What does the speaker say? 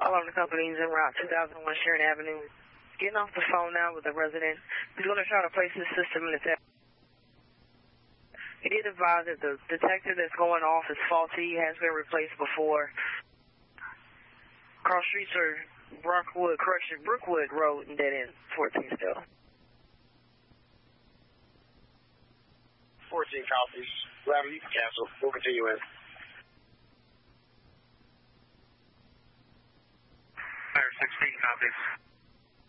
Alarm companies en route 2001 Sharon Avenue. Getting off the phone now with a resident. He's going to try to place his system in its. He did advise that the detector that's going off is faulty. It has been replaced before. Cross streets are Brookwood Road and dead end, 14 still. 14 copies. Louder, you can cancel. We'll continue in. Fire 16 copies.